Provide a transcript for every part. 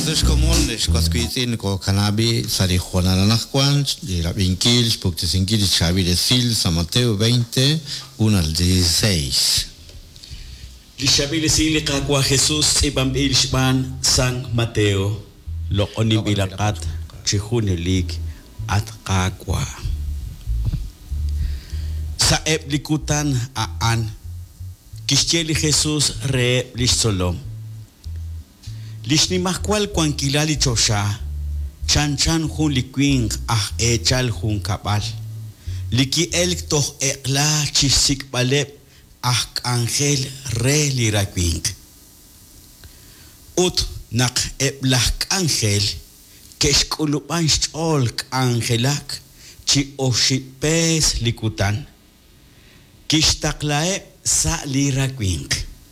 Dus común, es cuasquitin co cannabis, sari Juana Lanasquan, de la Vinkil, porque sin Kil, Xavi de Sil, San Mateo 20, 1 al 16. Xavi de Sil, Cacua Jesús, Ibam Ilshban, San Mateo, lo onibilakat, Chihunelik, at Cacua. Sa eplikutan aan, Kishcheli Jesús re Lishsolom. Lishnimakwal kwan kilali chosha, chan hun likwing echal hun kapal. Liki elk toch ekla chisik balep angel re lirakwing. Ut nak eblak angel, keshkulupan cholk angelak, chi oshipes likutan. Kishtaklae sa lirakwing.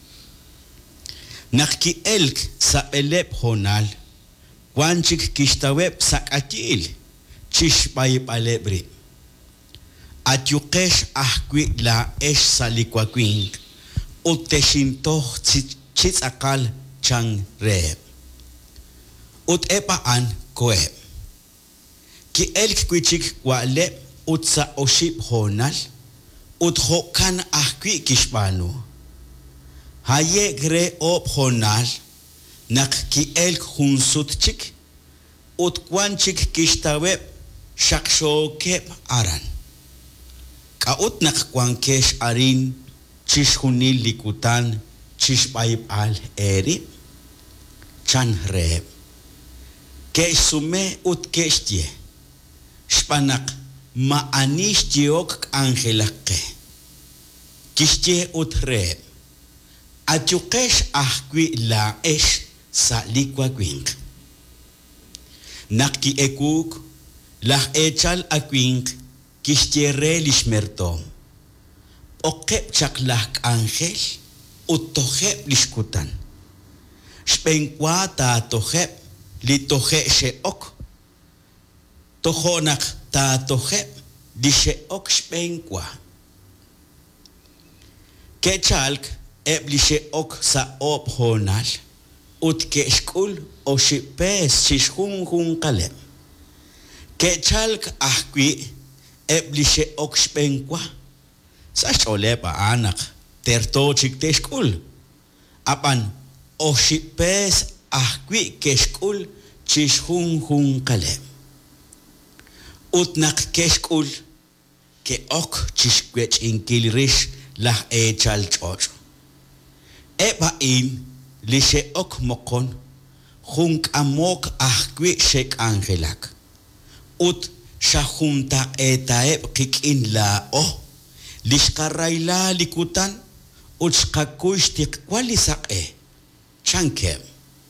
Nakki elk sa elep honal, wanchik kishtaweb sa akil, chishbay palebri. At yukesh ahkwi la esh sa likwakwing, uteshintoh chitsakal chang reeb. Ut epaan koeb. Ki elk kwichik walep ut sa oship honal, ut hokan ahkwi kishbanu. Haye gre op honal, nak ki elk hunsut chik, ut kwan chik kishtaweb, shaksho kep aran. Ka ut nak kwan kesh arin, chish hunil likutan, chish baib al eri, chan reeb. Kesh sume ut kesh tie, shpanak ma anish tiok angelakke. Kishtie ut reeb. Atyukesh ahkwi la esh sa likwakwing. Nakki ekuk, lah echal akwing, kishtire lishmertom. Okep chaklak angel, utohep lishkutan. Spenkwa ta tohep, litohe sheok. Tohonak ta tohep, di sheok spenkwa. Kechalk, eblishe ok sa op honal, ut keshkul o shipes shishun kalem. Kechalk ahkwi, eblishe ok spenkwa, sa sholepa anak, terto chik teshkul. Apan o shipes ahkwi keshkul shishun kalem. Ut nak keshkul, ke ok chishkwech inkilrish lah echal chocho. Eba in lishe ok mokon, hunk amok ahkwi shek angelak. Ut shahunta etaeb kikin la o, lishkarayla likutan, ut shkakushtik kwalisak chankem.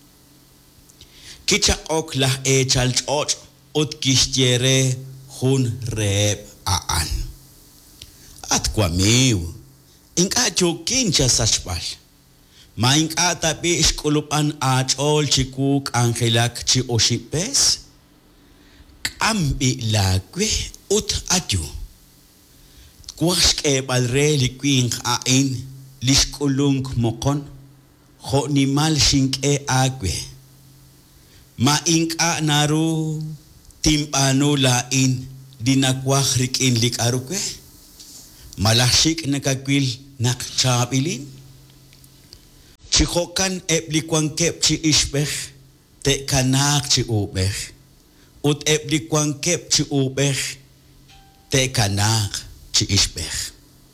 Kicha ok lah echal choch, ut kishtiere hun reeb aan. At kwamiw, inka chokincha sashpal. Maing atapi iskulupan achol chikuk angelak chi oshipes, kambi lagwe ut atyu. Kwask e balre likwing ain, liskulung mokon, ho nimal shink e agwe. Maing a naru, timpano lain, dinakwak rikin lik arukwe. Malashik nakakwil nakchabilin. Chikokan eblikwang kep chi ishbech, te kanak chi ubech. Ut eblikwang kep chi ubech, te kanak chi ishbech.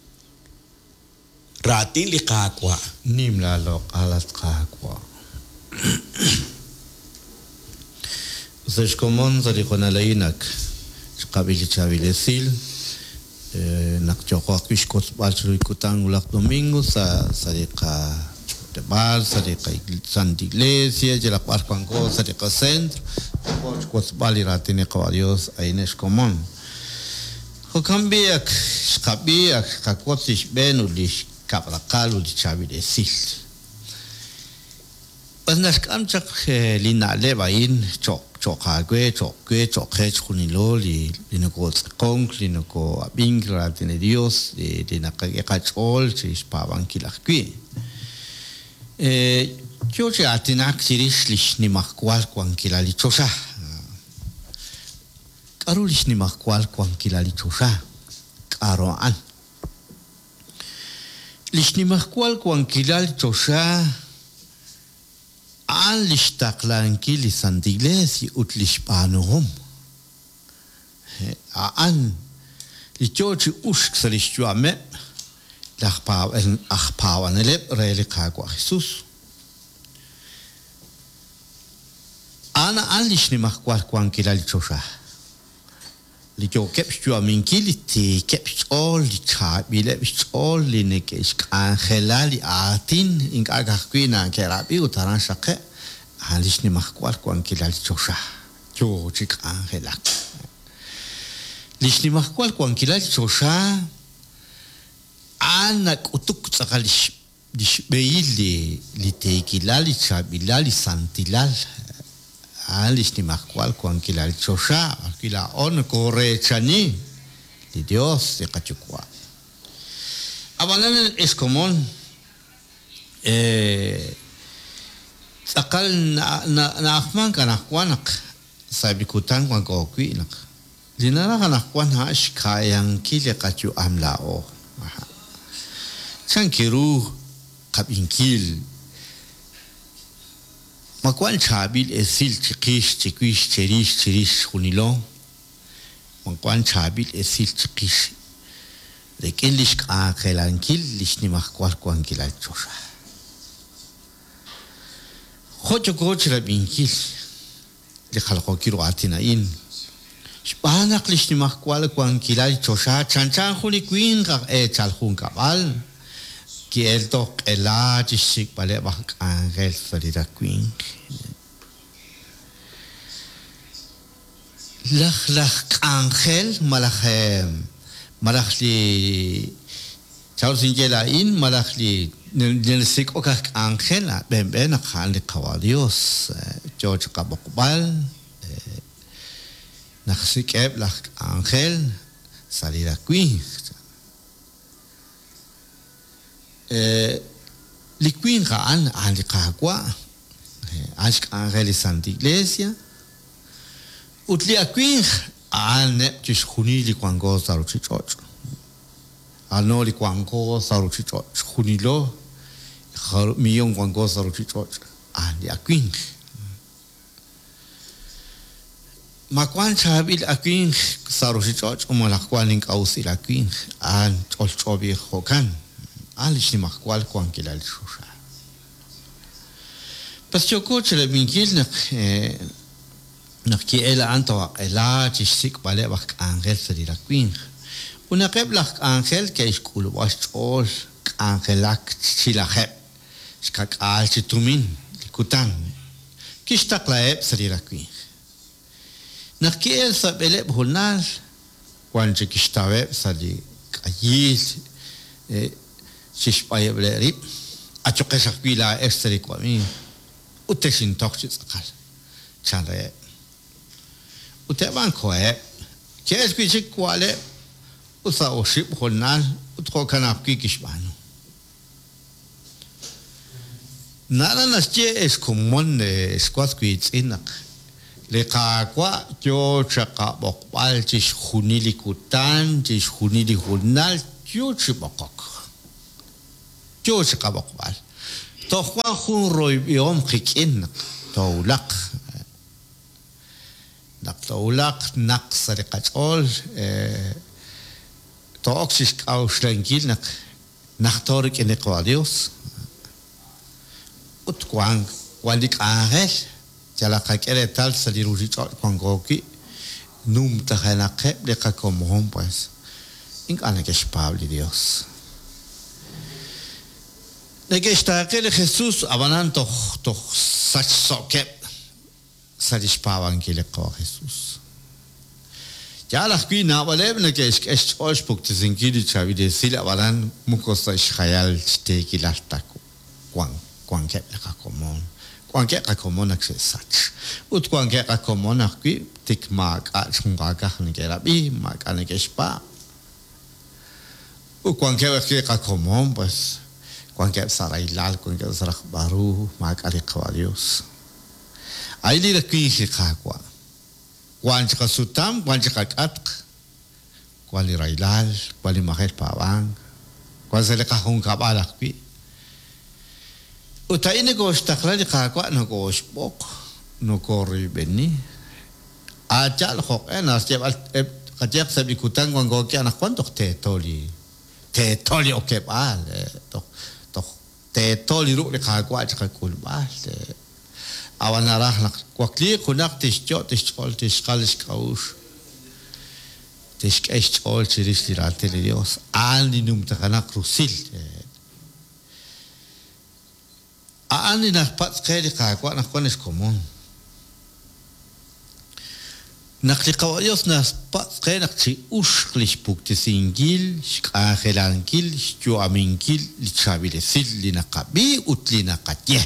Ratin li kakwa. Nim lalok alat kakwa. Zesh komon zari konalainak, kabili chavile sil, nak chokwa kishkot balchuri kutang ulak domingo sa sarika Bar, sarika Santa Iglesia, de la Parpango, sarika centro, pues bali ratine kawadios aines común. Hokambiak, skabiak, kakotish benulish, kabrakalu di chavi de sil. Pues naskamchak lina levain, chokagwe, chokhech kunilo, linoko kong, linoko abingra ratine Dios, de nakagekachol, chispavang kilakwi. yo ya atinak sirish lish ni makwal kwan kilali chosha. Karu lish ni makwal kwan kilali chosha. Karoan. Lish ni makwal kwan kilali chosha. An lish taklan kili sandigles ut lish panuhum. An li chochi usk salish juame. L'achpawan elep reele kagwa Jesus. Ana anlish ni makwal kwan kilali chosha. Li jo keps jua minkili ti keps all li chabi leps all li nekesh angela li atin ink agakwina kerabi utaran shake. Anlish ni makwal kwan kilali chosha. Jo chik angela. Lish ni makwal kwan kilali chosha. Anak utuk sakalish beili li teikilali chabilali santilal alish ni makwal kwan kilal chosha kila on kore chani li Dios de kachukwa abanan es común sakal na afman kana kwanak sabi kutan kwan ko kwinak dinara kana kwan ha shikayang kile kachu amlao Chankiru kabinkil Makwan chabil esil chikish chikish cherish cherish hunilo Makwan chabil esil chikish Lekin lish kelankil lish ni makwal kwan kilal chosha Khocho koch rabinkil Li khalqo kiru atina in Shpanak lish ni makwal kwan kilal chosha Chanchan huli queen chal hun kabal que el toc el ajishik vale bak angel farida queen lach angel malach li Charles Ingela in malach li nelsik okak angel ben akhan li kawalios George kabokbal naksik eb lach angel salida queen li queen gaan an li kagwa ask angel santa iglesia utli a queen an neptis khuni li kwango saru chichoch ano li kwango saru chichoch khuni lo miyong kwango saru chichoch an li a queen makwan chabil a queen saru chichoch umalakwan ing ausi la queen an cholchobi khokan alish ni makwal kwan kilal shusha pas choko chele minkil nak ki ela anto ela chisik bale bak angel sari la queen una keblak angel ke iskulu was all angelak chila khep skak al chitumin likutan kistak laeb sari la queen nak ki el sabele bhulnal kwan chikistawe sari kayil Shishpaya blerip, achokesak pila esteri kwami, utesin toxis akal, chanre. Uteban koe, kes kishik kwale, usa oship holnal, utko kanapki kishbanu. Nana nasje es común de squasquits inak. Le kakwa, yo chaka bokbal, chish hunili kutan, chish hunili hunal, yo chibokok. George kabakbal. Tohwa hun roy biom khikin tawlaq. Nak tawlaq nak sariqachol toxis auslangil nak torik en equadios. Utkwang wandik angel jala kakere tal saliruji kwangoki num tahana kheb le kakomhom pues. Ink anakesh pabli Dios. Negestakel Jesus abanan toch sach sokep sadish pawan kile ko Jesus. Ja la quina waleb negesh echt olspuk de zinkidi chavide sil abanan mukosa khayal steki lalta kwan kep la komon kwan kep la komon ak sach ut kwan kep la komon ak tik mak a chunga ka ngera bi mak anegesh pa u kwan kep la komon pues cuan que sarailal cuan que sarah baru mak ali Dios ai li qui khakwa cuan ka sutam cuan ka kat cuan li railal cuan li mahel pawang cuan se le ka hun ka balak pi utaine go stakla li khakwa no go spok no corri beni ajal khok enas jeb kajak sabi kutang cuan go kia na cuanto te toli oke bal to te toli ru le khakwa ka kul bal awan arah nak kwakli kunak tischol tiskalis kaus tiskol chiris lirate de Dios ani num takana crucil ani nak pat kali kakwa nak kones komon nak liqawayos nas pat kali nak chi ushlish pukti singil shkahelangil shjuaminkil lichabile sil linaqabi utlinaqatye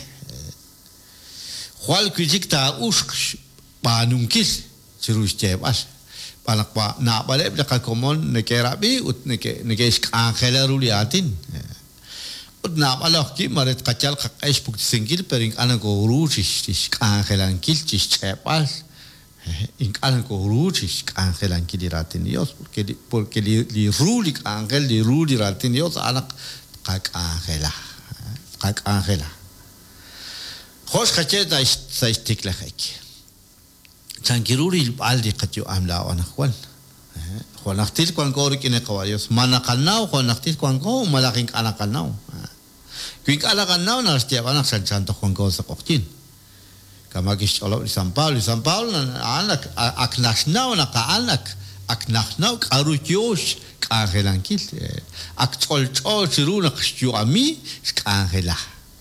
Kual kujik ta usk panungkil cirus cebas palakpa na balik dekat komon nekerabi ut neke angela ruliatin ut na balak ki maret kacal kakais bukti singil pering anak urusis angela kil cis cebas ing anak urusis angela kil diratin Dios porque li ruli angel li ruli diratin Dios anak kak angela خوش خچه دا استکله خیکی چانگیروری بالدی قطیو عملا و نخوان خو نختیل کن گوری که نقواریوس ما نقلناو خو نختیل کن گو ملاقین که نقلناو کن که نقلناو نرستیاب نقشان چانتا کن گو سقوقتین کما کش چولو لیسان پاول اکناشناو نقالنک اکناشناو کاروتیوش کانخلانکیل اکچول چرو نقشتیو امی کانخلا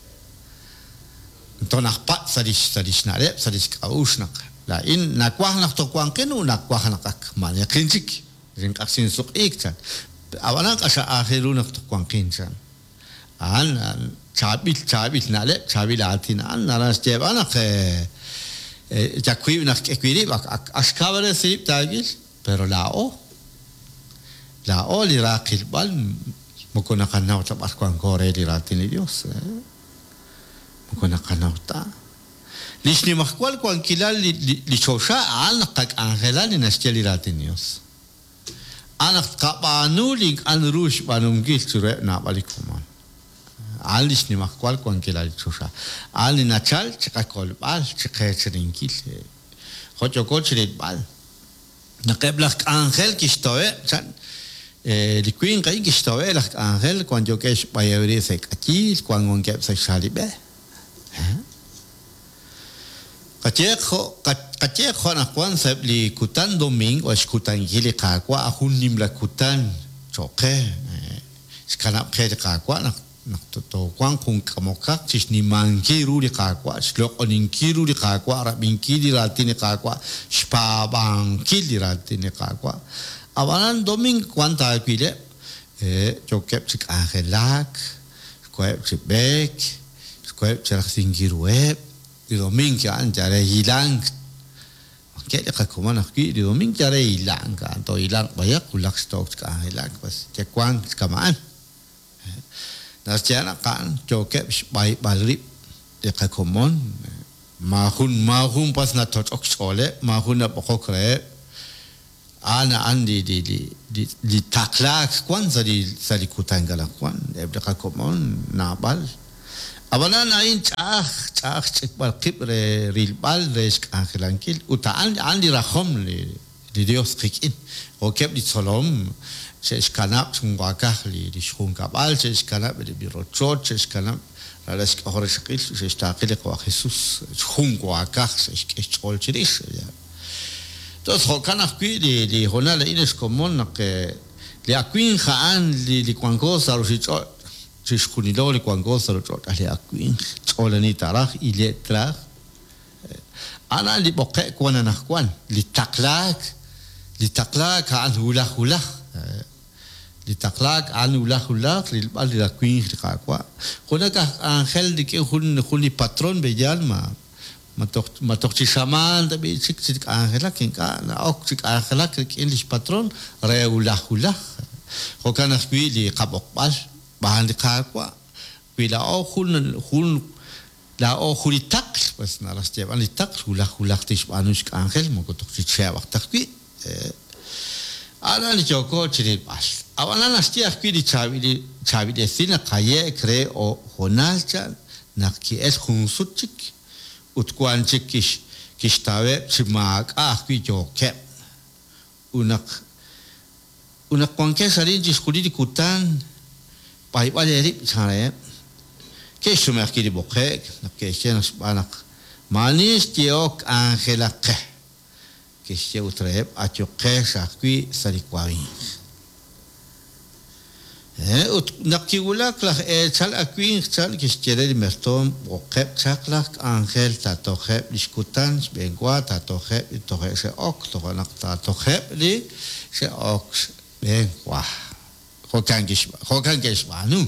Tonak pat sadis nare sadis kaus nak lain nakwah nak to kwang kenu nakwah nak ak manya kincik ring aksin suk ikchan awanak asa akhiru nak to kwang kinchan an chabil nale chabil atin an naras jeb anak jakwi nak ekwiri ak askavare sip tagil pero lao li raqil bal mukuna kanau tabar kwang kore li ratin Dios Mukuna kanauta. Lishni mahkwal kwan kilal li chosha anak kag angela li naskeli ratinios. Anak kapanu ling anrush banungil sure na balikuman. Al lishni mahkwal kwan kilal li chosha. Al li nachal chakakol bal chakacherinkil. Hochokol chirit bal. Nakeblak angel kistoe chan. Li queen kain kistoe lak angel kwan jokesh bayawri se kachil kwan ngongkep se shalibe. Kacek nak kuan sab li kutan domingo as kutan gili kakwa ahun nim la kutan choke skanap khe kakwa nak to kuan kung kamokak cis ni mangkiru di kakwa slok oning kiru di kakwa rabin kili ratine kakwa spa bang kili ratine kakwa awalan doming kuan ta pile chokep cik akhelak koep cibek koep cerak singkiruep di doming kan jare hilang kaya kakuman aki di doming jare hilang kan to hilang banyak ulak stok ka hilang pas cekuan kamaan nasjana kan cokep bai balrip de kakumon mahun pas na totok sole mahun na pokokre ana andi di taklak kwan sadi kutangala kwan de kakumon nabal Abana nain cak cekbal kibre rilbal resk angelankil utaan andi rahom li Dios kikin okep di solom ses kanap sungwakah li di shungkabal ses kanap di birochot ses kanap ralas kahoreskil ses takil kwa Jesus shungwakah ses kechol chiris ya tos hokanak kui di honala ines komon nak li akuin khaan li kwanko sarusichot Skunilo li kwango sarot ali akuin olani tarah ile trah ana li boke kwana nakwan li taklak an hula li taklak an hula li bal li akuin li kakwa kona ka angel di ke hun patron bejal matok ci saman tabi cik angela kinka na ok cik angela kin li patron re hula ko kana kui li kabok bal bahan di kakwa kuila hun la ojulitak pues na las llevan litak hulak tis anush ángel mo kotok si cheva takwi ala ni joko chiri pas awana nas tia kwili chavi de sina kaye kre o honalcha nakki es hunsuchik utkwan chikish kishtawe chimak kwi joke unak kwangke sari jiskuli di kutan pai baleri chare que es me aquí de boque que es nos van manis tiok angela que se utre a choque sakui sarikwari nakigula kla chal akui chal que quiere de merton boque chakla angel tatoje diskutan bengwa tatoje toje se ok toje nak tatoje li se ok bengwa hokan gesbanu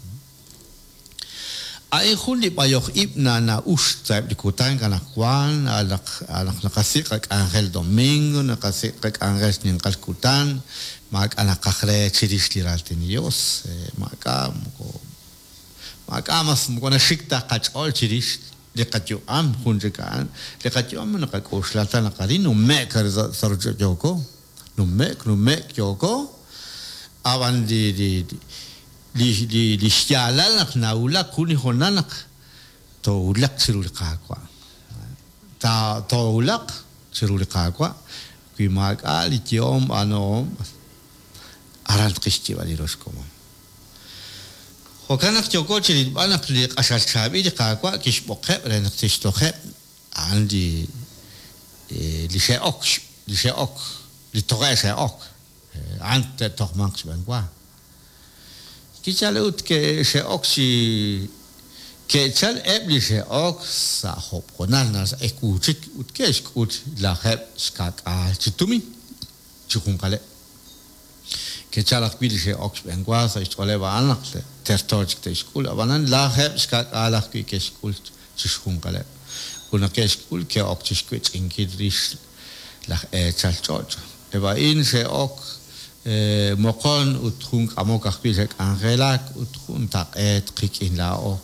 ay hundi payoh ibna na ustab di kutan kana kwan alak nakasik ak angel domingo nakasik ak angel ning kalkutan mag anak kakre chiris liraltinios maka mas mo na shikta kachol chiris lekatyo am hunjekan lekatyo am nakakoslata nakarin no mek sarjo joko no mek joko awan li sialalak na ulak kuni honanak to ulak sirul kakwa to ulak sirul kakwa kui mag ali tiom ano aral kristi wali roskomo hokanak joko chiri anak li asal chabi di kakwa kishboke renak tishtoke andi li sheok li toge sheok ante toch manks bengwa Kichal ut ke se oksi ke chal ebli se ox sa hop konal nas ekuchik ut ke skut la heb skak a chitumi chukun kale ke chal akbil se ox bengwa sa istole ba anak tertoj te skul abanan la heb skak a la ki ke skul chukun kale kuna ke skul ke ox skut inkidris la chal choj eba in se ox mokon utkun amok akbilek angelak utkun tak trikin lao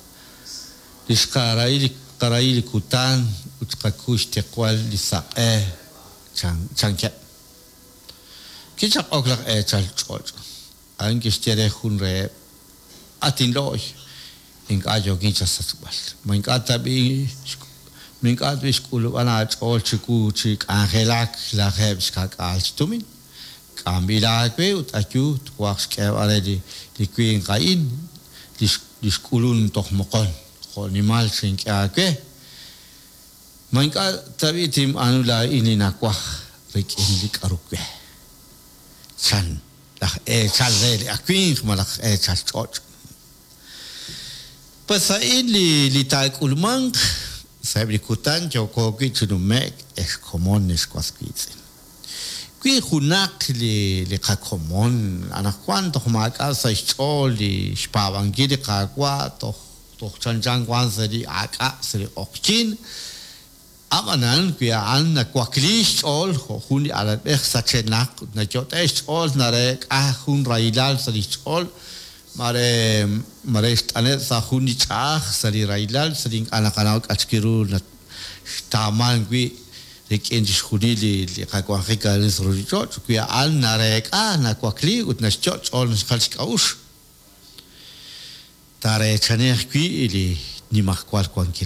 diskarai kutan utkakush tekwal disak changke kichak oklak chal choj angis tere hunre atin loy ing ajo kincha satbal mingata bi mingat biskulu ana chol chiku chik angelak la hebs kak alstumin Kambila kwe utaku tuwaks kaya already di kuing kain diskulun tok mokon konimal sing kaya kwe mangka tabi tim anula ini nakwa rik indik arukwe chan lah chal rele akuing malak chal chot pasain li tak ulmang sabi kutan joko ki chunumek komon neskwaskwitsin Qui hunak li kakomon anak kwan toh maka sa chol li spawangi li kakwa toh chanjang kwan sa li aka sa li okchin amanan kuya an na kwaklish chol huni alat bek sa chenak na jotesh chol na re hun railal sa li chol mare stanet sa huni chach sa li railal sa li anak-anak achkiru na taman kui Rikin diskudi li kakwa kika li suri chot kuya al narek na kwakli ut nas chot ol nas khalsk aus tare chane kui li ni makwal kwan